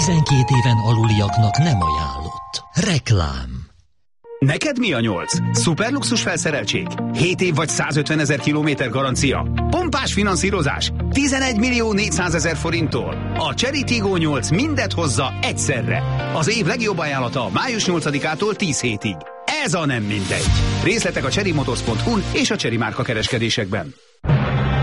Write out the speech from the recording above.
12 éven aluliaknak nem ajánlott. Reklám. Neked mi a 8? Szuperluxus felszereltség? 7 év vagy 150 000 kilométer garancia? Pompás finanszírozás? 11 400 000 forinttól? A Chery Tiggo 8 mindet hozza egyszerre. Az év legjobb ajánlata május 8-ától 10 hétig. Ez a nem mindegy. Részletek a cherryMotors.hu és a Chery márka kereskedésekben.